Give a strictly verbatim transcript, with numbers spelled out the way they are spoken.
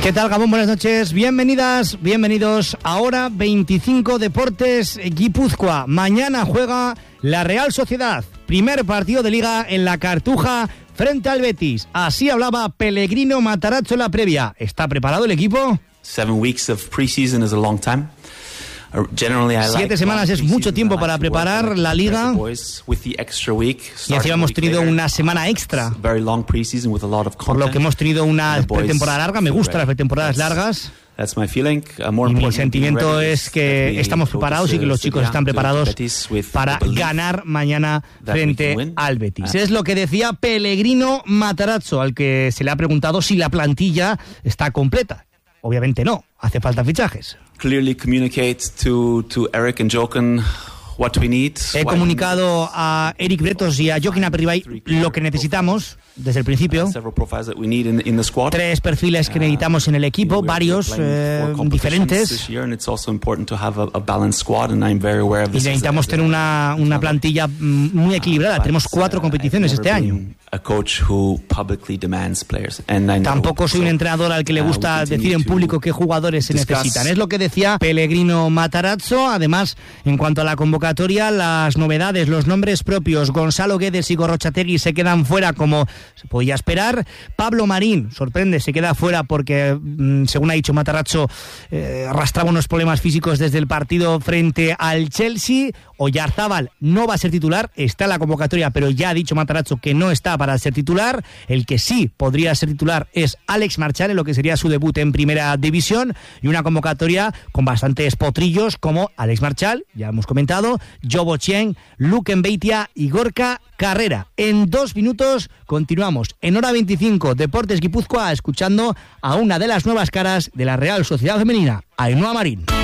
¿Qué tal, Gabón? Buenas noches, bienvenidas, bienvenidos a Hora veinticinco Deportes Guipúzcoa. Mañana juega la Real Sociedad, primer partido de Liga en la Cartuja frente al Betis. Así hablaba Pellegrino Matarazzo en la previa. ¿Está preparado el equipo? Seven weeks of preseason is a long time. Siete semanas es mucho tiempo para preparar la Liga y encima hemos tenido una semana extra, por lo que hemos tenido una pretemporada larga. Me gustan las pretemporadas largas y mi sentimiento es que estamos preparados y que los chicos están preparados para ganar mañana frente al Betis. Es lo que decía Pellegrino Matarazzo, al que se le ha preguntado si la plantilla está completa. Obviamente no, hace falta fichajes. Clearly communicate to, to Eric and Jochen what we need. He comunicado a Eric Bretos y a Jochen Aperribay lo que necesitamos desde el principio. Tres perfiles que necesitamos en el equipo, varios eh, diferentes. Y necesitamos tener una, una plantilla muy equilibrada. Tenemos cuatro competiciones este año. Tampoco soy un entrenador al que le gusta decir en público qué jugadores se necesitan. Es lo que decía Pellegrino Matarazzo. Además, en cuanto a la convocatoria, las novedades, los nombres propios: Gonzalo Guedes y Gorrochategui se quedan fuera, como se podía esperar. Pablo Marín, sorprende, se queda fuera porque, según ha dicho Matarazzo, eh, arrastraba unos problemas físicos desde el partido frente al Chelsea. Oyarzábal no va a ser titular, está en la convocatoria, pero ya ha dicho Matarazzo que no está para ser titular. El que sí podría ser titular es Alex Marchal, en lo que sería su debut en Primera División, y una convocatoria con bastantes potrillos como Alex Marchal, ya hemos comentado, Jobo Chien, Luke Mbeitia y Gorka Carrera. En dos minutos continuamos en Hora veinticinco Deportes Guipúzcoa, escuchando a una de las nuevas caras de la Real Sociedad Femenina, Ainhoa Marín.